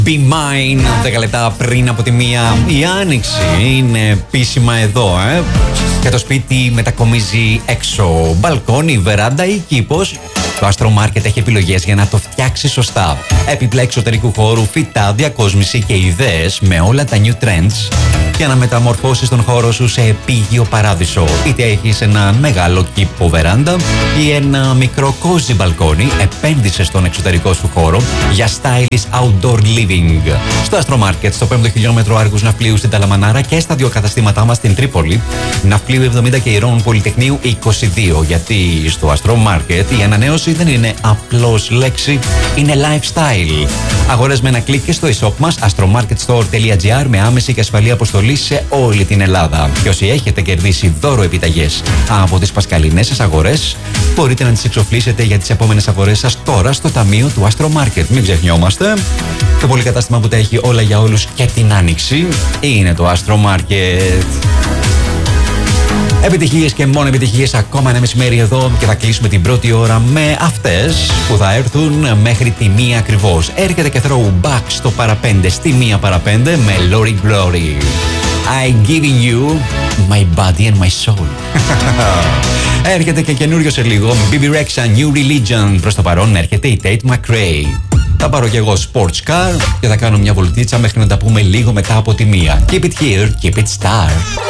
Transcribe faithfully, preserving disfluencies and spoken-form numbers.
Be Mine, δέκα λεπτά πριν από τη μία. Η άνοιξη είναι επίσημα εδώ, ε. Και το σπίτι μετακομίζει έξω. Μπαλκόνι, βεράντα ή κήπος. Το Astro Market έχει επιλογές για να το φτιάξει σωστά. Έπιπλα εξωτερικού χώρου, φυτά, διακόσμηση και ιδέες με όλα τα new trends για να μεταμορφώσεις τον χώρο σου σε επίγειο παράδεισο. Είτε έχεις ένα μεγάλο κήπο βεράντα ή ένα μικρό cozy μπαλκόνι, επένδυσε στον εξωτερικό σου χώρο για stylish outdoor living. Στο Astro Market, στο πέμπτο χιλιόμετρο Άργους Ναυπλίου στην Ταλαμανάρα και στα δύο καταστήματά μας στην Τρίπολη, Ναυπλίου εβδομήντα και Ηρών Πολυτεχνείου είκοσι δύο. Γιατί στο Astro Market η ανανέωση δεν είναι απλώς λέξη, είναι lifestyle. Αγορές με ένα κλικ και στο e-shop μας astromarketstore τελεία gr με άμεση και ασφαλή αποστολή σε όλη την Ελλάδα. Και όσοι έχετε κερδίσει δώρο επιταγές από τις πασχαλινές σας αγορές, μπορείτε να τις εξοφλήσετε για τις επόμενες αγορές σας τώρα στο ταμείο του Astro Market. Μην ξεχνιόμαστε, το πολυκατάστημα που τα έχει όλα για όλους και την άνοιξη είναι το Astro Market. Επιτυχίες και μόνο επιτυχίες ακόμα ένα μεσημέρι εδώ και θα κλείσουμε την πρώτη ώρα με αυτές που θα έρθουν μέχρι τη μία ακριβώς. Έρχεται και throwback στο παραπέντε, στη μία παραπέντε με Lori Glory. I giving you my body and my soul. Έρχεται και καινούριο σε λίγο με μπι μπι Rexha, New Religion. Προς το παρόν έρχεται η Tate McRae. Θα πάρω κι εγώ sports car και θα κάνω μια βολτίτσα μέχρι να τα πούμε λίγο μετά από τη μία. Keep it here, keep it star.